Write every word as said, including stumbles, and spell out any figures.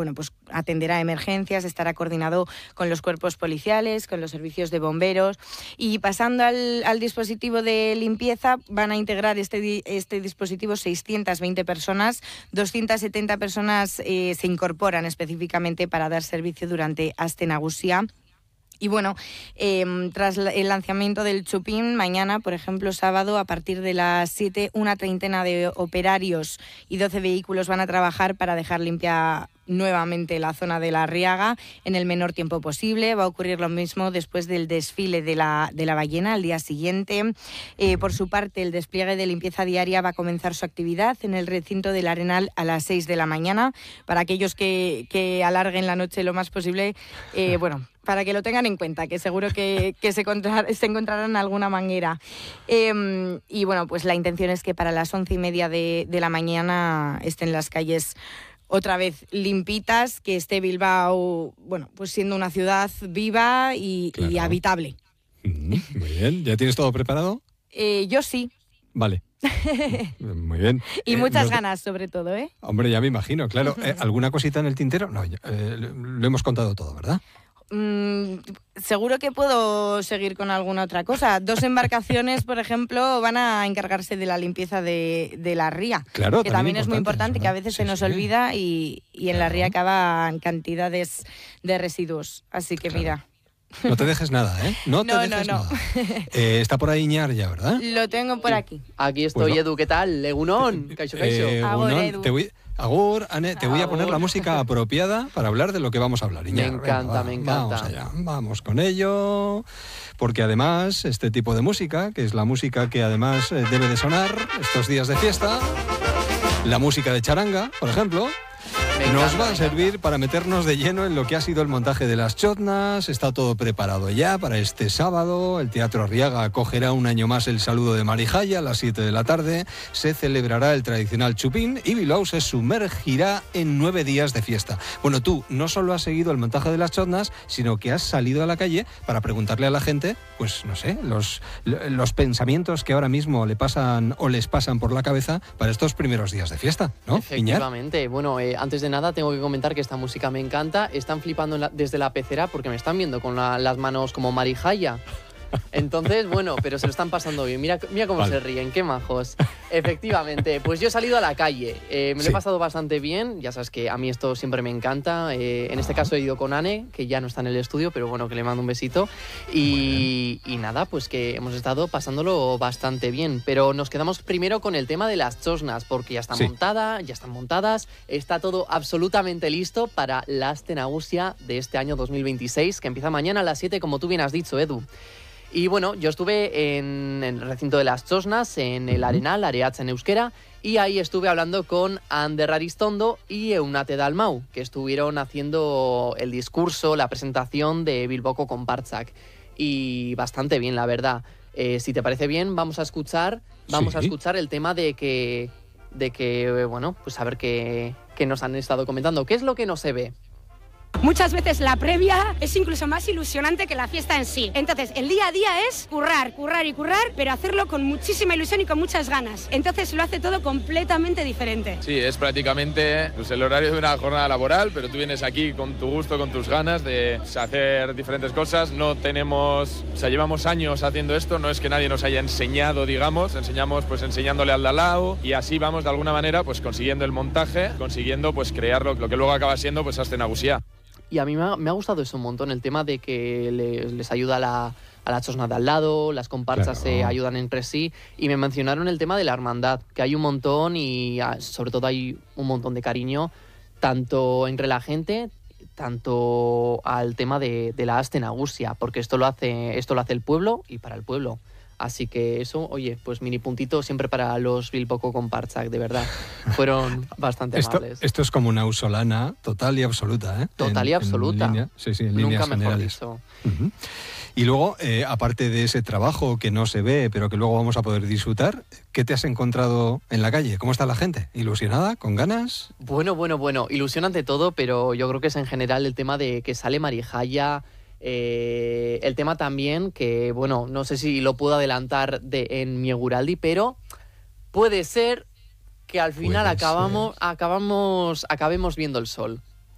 bueno, pues atenderá emergencias, estará coordinado con los cuerpos policiales, con los servicios de bomberos. Y pasando al, al dispositivo de limpieza, van a integrar este, este dispositivo seiscientas veinte personas, doscientas setenta personas eh, se incorporan específicamente para dar servicio durante Aste Nagusia. Y bueno, eh, tras el lanzamiento del Txupín, mañana, por ejemplo, sábado, a partir de las siete, una treintena de operarios y doce vehículos van a trabajar para dejar limpia nuevamente la zona de la Arriaga en el menor tiempo posible. Va a ocurrir lo mismo después del desfile de la, de la ballena al día siguiente. Eh, por su parte, el despliegue de limpieza diaria va a comenzar su actividad en el recinto del Arenal a las seis de la mañana. Para aquellos que, que alarguen la noche lo más posible, eh, bueno, para que lo tengan en cuenta, que seguro que, que se, encontrar, se encontrarán alguna manguera. Eh, y bueno, pues la intención es que para las once y media de, de la mañana estén las calles otra vez limpitas, que esté Bilbao, bueno, pues siendo una ciudad viva y, claro. y habitable. Mm, muy bien. ¿Ya tienes todo preparado? Eh, yo sí. Vale. Muy bien. Y eh, muchas nos... ganas, sobre todo, ¿eh? Hombre, ya me imagino, claro. Eh, ¿Alguna cosita en el tintero? No, ya, eh, lo hemos contado todo, ¿verdad? Mm, seguro que puedo seguir con alguna otra cosa. Dos embarcaciones, por ejemplo, van a encargarse de la limpieza de, de la ría, claro, que también es muy importante, que a veces sí, se nos sí. olvida y, y en claro. la ría acaban cantidades de residuos. Así que claro. mira... No te dejes nada, ¿eh? No te no, dejes no, no. nada. Eh, está por ahí Iñar ya, ¿verdad? Lo tengo por aquí. Aquí estoy, pues Edu, ¿qué tal? Egunón, Kaixo, Kaixo. Eh, Agur, Edu. Te voy... Agur, Ane, te voy a poner la música apropiada para hablar de lo que vamos a hablar, Iñar. Me encanta, Venga, va, me encanta. Vamos allá, vamos con ello. Porque además, este tipo de música, que es la música que además eh, debe de sonar estos días de fiesta, la música de charanga, por ejemplo, nos va a servir para meternos de lleno en lo que ha sido el montaje de las chotnas. Está todo preparado ya para este sábado. El Teatro Arriaga acogerá un año más el saludo de Marijaya a las siete de la tarde. Se celebrará el tradicional Txupín y Bilbao se sumergirá en nueve días de fiesta. Bueno, tú no solo has seguido el montaje de las chotnas, sino que has salido a la calle para preguntarle a la gente, pues no sé, los, los pensamientos que ahora mismo le pasan o les pasan por la cabeza para estos primeros días de fiesta, ¿no? Efectivamente. Iñar. Bueno, eh, antes de nada tengo que comentar que esta música me encanta. Están flipando en la, desde la pecera porque me están viendo con la, las manos como Marijaya. Entonces, bueno, pero se lo están pasando bien. Mira, mira cómo vale. se ríen, qué majos. Efectivamente, pues yo he salido a la calle. Eh, me sí. lo he pasado bastante bien. Ya sabes que a mí esto siempre me encanta. Eh, en este caso he ido con Ane, que ya no está en el estudio, pero bueno, que le mando un besito. Y, y nada, pues que hemos estado pasándolo bastante bien. Pero nos quedamos primero con el tema de las chosnas, porque ya está sí. montada, ya están montadas. Está todo absolutamente listo para la Aste Nagusia de este año dos mil veintiséis, que empieza mañana a las siete, como tú bien has dicho, Edu. Y bueno, yo estuve en, en el recinto de las chosnas, en el Arenal, Areatza en euskera, y ahí estuve hablando con Ander Aristondo y Eunate Dalmau, que estuvieron haciendo el discurso, la presentación de Bilboko Konpartsak. Y bastante bien, la verdad. Eh, si te parece bien, vamos a escuchar, vamos sí. a escuchar el tema de que, de que bueno, pues a ver qué, qué nos han estado comentando. ¿Qué es lo que no se ve? Muchas veces la previa es incluso más ilusionante que la fiesta en sí. Entonces, el día a día es currar, currar y currar, pero hacerlo con muchísima ilusión y con muchas ganas. Entonces, lo hace todo completamente diferente. Sí, es prácticamente pues, el horario de una jornada laboral, pero tú vienes aquí con tu gusto, con tus ganas de hacer diferentes cosas. No tenemos... O sea, llevamos años haciendo esto, no es que nadie nos haya enseñado, digamos. Enseñamos pues enseñándole al de al lado y así vamos de alguna manera pues consiguiendo el montaje, consiguiendo pues crear lo, lo que luego acaba siendo pues Aste Nagusia. Y a mí me ha, me ha gustado eso un montón, el tema de que les, les ayuda a la, a la chosna de al lado, las comparsas claro. se ayudan entre sí. Y me mencionaron el tema de la hermandad, que hay un montón y sobre todo hay un montón de cariño, tanto entre la gente, tanto al tema de, de la Aste Nagusia, porque esto lo hace, esto lo hace el pueblo y para el pueblo. Así que eso, oye, pues mini puntito siempre para los Bilboko Konpartsak, de verdad. Fueron bastante esto, amables. Esto es como una ausolana total y absoluta, ¿eh? Total y en, absoluta. En línea, sí, sí, en Nunca líneas mejor generales. dicho. Uh-huh. Y luego, eh, aparte de ese trabajo que no se ve, pero que luego vamos a poder disfrutar, ¿qué te has encontrado en la calle? ¿Cómo está la gente? ¿Ilusionada? ¿Con ganas? Bueno, bueno, bueno. Ilusión ante todo, pero yo creo que es en general el tema de que sale Marijaya. Eh, el tema también que, bueno, no sé si lo puedo adelantar de, en mi Eguraldi, pero puede ser que al final acabamos, acabamos, acabemos viendo el sol.